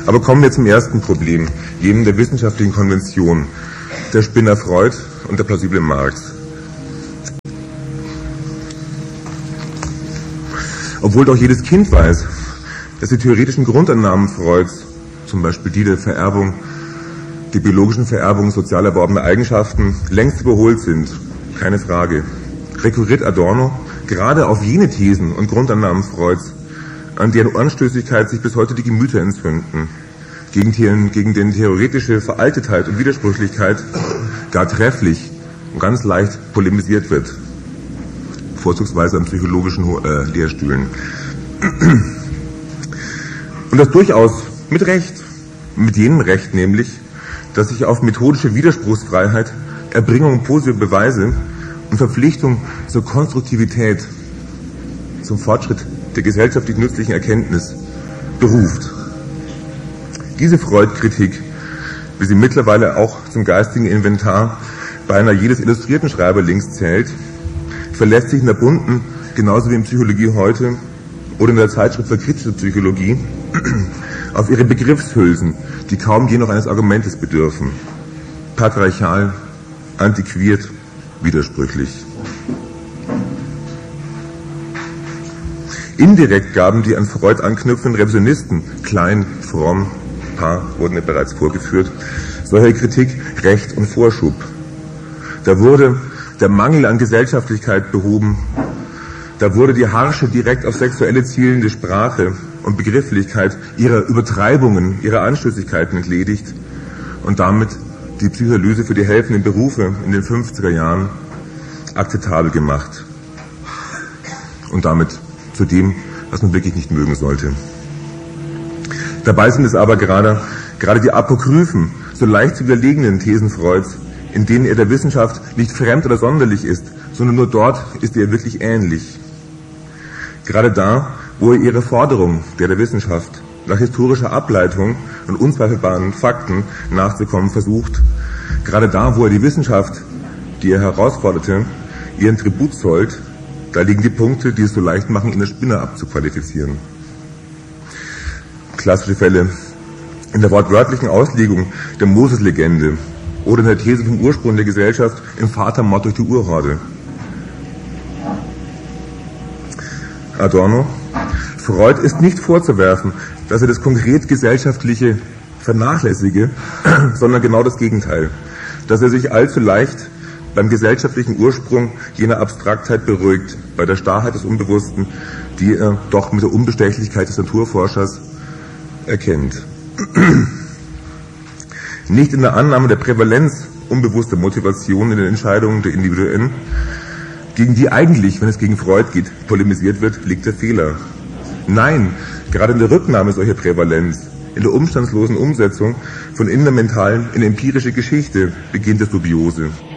Aber kommen wir zum ersten Problem, jenem der wissenschaftlichen Konvention, der Spinner Freud und der plausible Marx. Obwohl doch jedes Kind weiß, dass die theoretischen Grundannahmen Freuds, zum Beispiel die der Vererbung, die biologischen Vererbung sozial erworbener Eigenschaften, längst überholt sind, keine Frage, rekurriert Adorno gerade auf jene Thesen und Grundannahmen Freuds, an deren Anstößigkeit sich bis heute die Gemüter entzünden, gegen denen theoretische Veraltetheit und Widersprüchlichkeit gar trefflich und ganz leicht polemisiert wird, vorzugsweise an psychologischen Lehrstühlen. Und das durchaus mit Recht, mit jenem Recht nämlich, dass sich auf methodische Widerspruchsfreiheit, Erbringung positiver Beweise und Verpflichtung zur Konstruktivität, zum Fortschritt der gesellschaftlich nützlichen Erkenntnis beruft. Diese Freud-Kritik, wie sie mittlerweile auch zum geistigen Inventar beinahe jedes illustrierten Schreiberlings zählt, verlässt sich in der bunten, genauso wie in Psychologie heute oder in der Zeitschrift für kritische Psychologie, auf ihre Begriffshülsen, die kaum je noch eines Argumentes bedürfen. Patriarchal, antiquiert, widersprüchlich. Indirekt gaben die an Freud anknüpfenden Revisionisten, Klein, Fromm, Paar wurden ja bereits vorgeführt, solcher Kritik Recht und Vorschub. Da wurde der Mangel an Gesellschaftlichkeit behoben, da wurde die harsche, direkt auf sexuelle zielende Sprache und Begrifflichkeit ihrer Übertreibungen, ihrer Anstößigkeiten entledigt und damit die Psychoanalyse für die helfenden Berufe in den 50er Jahren akzeptabel gemacht. Und damit zu dem, was man wirklich nicht mögen sollte. Dabei sind es aber gerade die apokryphen, so leicht zu widerlegenden Thesen Freuds, in denen er der Wissenschaft nicht fremd oder sonderlich ist, sondern nur dort ist er wirklich ähnlich. Gerade da, wo er ihre Forderung der Wissenschaft nach historischer Ableitung und unzweifelbaren Fakten nachzukommen versucht, gerade da, wo er die Wissenschaft, die er herausforderte, ihren Tribut zollt, da liegen die Punkte, die es so leicht machen, ihn als Spinner abzuqualifizieren. Klassische Fälle in der wortwörtlichen Auslegung der Moses-Legende oder in der These vom Ursprung der Gesellschaft im Vatermord durch die Urhorde. Adorno: Freud ist nicht vorzuwerfen, dass er das konkret Gesellschaftliche vernachlässige, sondern genau das Gegenteil, dass er sich allzu leicht beim gesellschaftlichen Ursprung jener Abstraktheit beruhigt, bei der Starrheit des Unbewussten, die er doch mit der Unbestechlichkeit des Naturforschers erkennt. Nicht in der Annahme der Prävalenz unbewusster Motivationen in den Entscheidungen der Individuen, gegen die eigentlich, wenn es gegen Freud geht, polemisiert wird, liegt der Fehler. Nein, gerade in der Rücknahme solcher Prävalenz, in der umstandslosen Umsetzung von innermentalen in empirische Geschichte beginnt das Dubiose.